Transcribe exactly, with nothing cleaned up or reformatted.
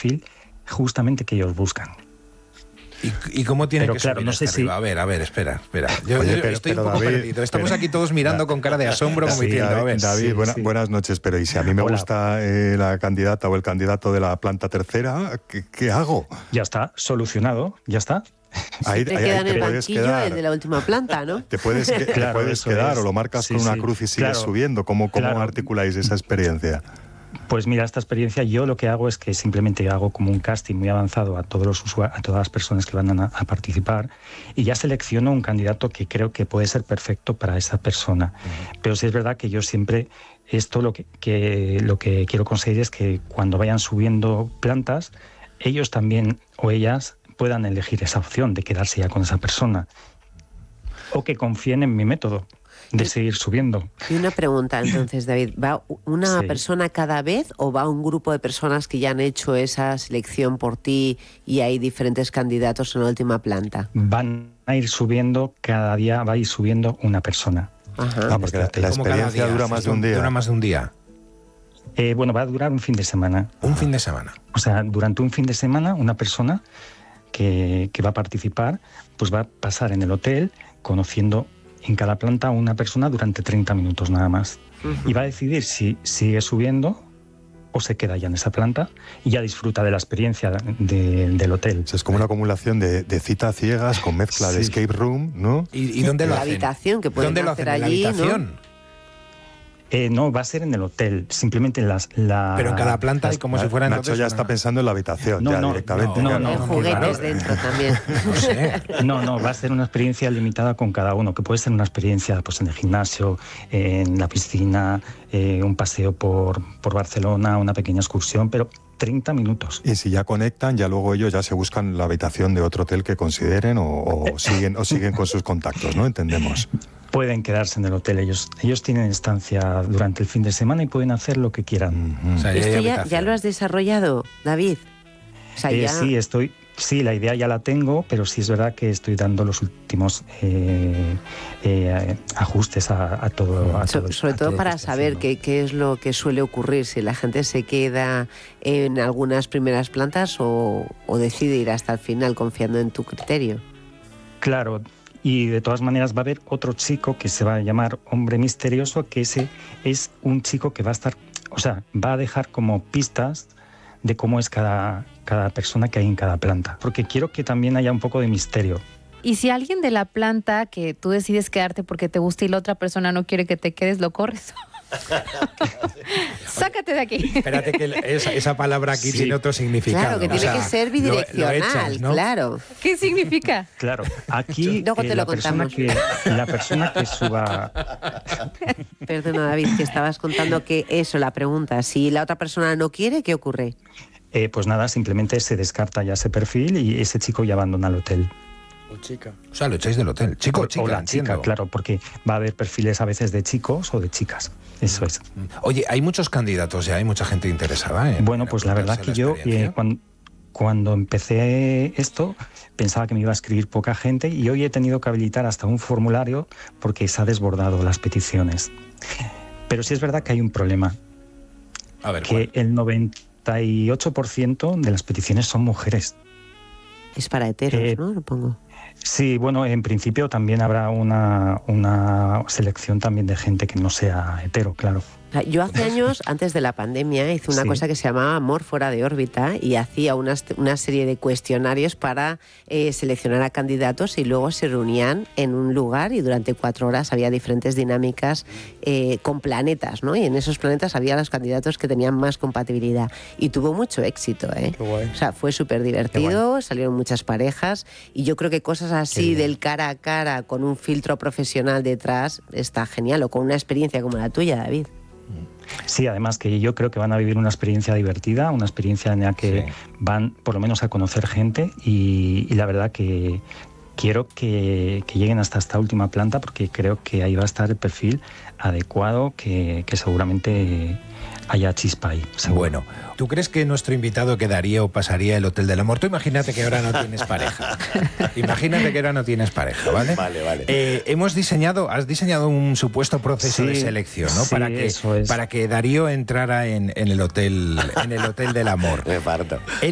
perfil justamente que ellos buscan. ¿Y, ¿Y cómo tiene pero que claro, subir no hasta sé arriba? Si... A ver, a ver, espera, espera. Yo, Oye, yo pero, estoy pero un poco David, perdido. Estamos pero, aquí todos mirando con cara de asombro, como sí, diciendo, a ver. David, sí, buena, sí. buenas noches, pero ¿y si a mí me Hola. gusta eh, la candidata o el candidato de la planta tercera, ¿qué, qué hago? Ya está, solucionado, ya está. Ahí, te ahí, queda ahí en te el puedes banquillo quedar. el de la última planta, ¿no? Te puedes, que, Claro, te puedes eso quedar es. o lo marcas Sí, con una sí. cruz y sigues Claro. subiendo. ¿Cómo, cómo Claro. articuláis esa experiencia? Pues mira, esta experiencia yo lo que hago es que simplemente hago como un casting muy avanzado a todos los usuarios, a todas las personas que van a, a participar, y ya selecciono un candidato que creo que puede ser perfecto para esa persona. Uh-huh. Pero sí es verdad que yo siempre, esto lo que, que, lo que quiero conseguir es que cuando vayan subiendo plantas, ellos también o ellas puedan elegir esa opción de quedarse ya con esa persona, o que confíen en mi método de seguir subiendo. Y una pregunta entonces, David, ¿va una sí. persona cada vez o va un grupo de personas que ya han hecho esa selección por ti y hay diferentes candidatos en la última planta? Van a ir subiendo, cada día va a ir subiendo una persona. Ajá. Ah, porque la, la experiencia dura más de un día. Dura más de un día. Eh, bueno, va a durar un fin de semana. Un fin de semana. O sea, durante un fin de semana una persona que, que va a participar pues va a pasar en el hotel conociendo en cada planta a una persona durante treinta minutos nada más. Uh-huh. Y va a decidir si sigue subiendo o se queda ya en esa planta y ya disfruta de la experiencia de, del hotel. O sea, es como una acumulación de, de citas ciegas con mezcla sí. de escape room, ¿no? ¿Y, y dónde lo la hacen? habitación que pueden ¿Dónde lo hacer hacen? allí, ¿En la habitación? ¿no? Eh, no, va a ser en el hotel, simplemente en las... La, Pero en cada planta las, y como si fuera... Nacho ya una... está pensando en la habitación, no, ya no, directamente. No, claro. no, en no, juguetes no, dentro también. No sé. No, no, va a ser una experiencia limitada con cada uno, que puede ser una experiencia pues, en el gimnasio, en la piscina, eh, un paseo por, por Barcelona, una pequeña excursión, pero treinta minutos. Y si ya conectan, ya luego ellos ya se buscan la habitación de otro hotel que consideren o, o, siguen, o siguen con sus contactos, ¿no? Entendemos. Pueden quedarse en el hotel, ellos ellos tienen estancia durante el fin de semana y pueden hacer lo que quieran. Uh-huh. O sea, ¿Esto ya, ya lo has desarrollado, David? O sea, eh, ya... Sí, estoy... Sí, la idea ya la tengo, pero sí es verdad que estoy dando los últimos eh, eh, ajustes a, a todo. A so, todo sobre a todo todo para saber qué, qué es lo que suele ocurrir, si la gente se queda en algunas primeras plantas o, o decide ir hasta el final confiando en tu criterio. Claro, y de todas maneras va a haber otro chico que se va a llamar Hombre Misterioso, que ese es un chico que va a estar, o sea, va a dejar como pistas de cómo es cada, cada persona que hay en cada planta, porque quiero que también haya un poco de misterio. Y si alguien de la planta que tú decides quedarte porque te gusta y la otra persona no quiere que te quedes, ¿lo corres? Sácate de aquí. Espérate que esa, esa palabra aquí sí. tiene otro significado. Claro, que tiene o sea, que ser bidireccional, lo, lo echas, ¿no? Claro. ¿Qué significa? Claro, aquí Luego te eh, lo la, persona que, la persona que suba... Perdona, David, que estabas contando que eso, la pregunta, si la otra persona no quiere, ¿qué ocurre? Eh, pues nada, simplemente se descarta ya ese perfil y ese chico ya abandona el hotel. O chica. O sea, lo echáis del hotel. Chico o chica, o la entiendo. chica, claro, porque va a haber perfiles a veces de chicos o de chicas. Eso es. Oye, hay muchos candidatos ya, hay mucha gente interesada. En, bueno, en pues la verdad que yo, eh, cuando, cuando empecé esto, pensaba que me iba a escribir poca gente y hoy he tenido que habilitar hasta un formulario porque se ha desbordado las peticiones. Pero sí es verdad que hay un problema. A ver, que ¿cuál? El noventa y ocho por ciento de las peticiones son mujeres. Es para heteros, eh, ¿no? Lo pongo. Sí, bueno, en principio también habrá una, una selección también de gente que no sea hetero, claro. Yo hace años, antes de la pandemia, hice una sí. cosa que se llamaba Amor fuera de órbita y hacía una, una serie de cuestionarios para eh, seleccionar a candidatos y luego se reunían en un lugar y durante cuatro horas había diferentes dinámicas eh, con planetas, ¿no? Y en esos planetas había los candidatos que tenían más compatibilidad y tuvo mucho éxito, ¿eh? Qué guay. O sea, fue súper divertido, salieron muchas parejas y yo creo que cosas así del cara a cara con un filtro profesional detrás está genial, o con una experiencia como la tuya, David. Sí, además que yo creo que van a vivir una experiencia divertida, una experiencia en la que sí. van por lo menos a conocer gente y, y la verdad que quiero que, que lleguen hasta esta última planta porque creo que ahí va a estar el perfil adecuado que, que seguramente haya chispa ahí. Seguro. Bueno, ¿tú crees que nuestro invitado quedaría o pasaría el Hotel del Amor? Tú imagínate que ahora no tienes pareja. Imagínate que ahora no tienes pareja, ¿vale? Vale, vale. Eh, hemos diseñado, has diseñado un supuesto proceso sí, de selección, ¿no? Sí, para que eso es. para que Darío entrara en, en el hotel, en el Hotel del Amor. Me parto. Él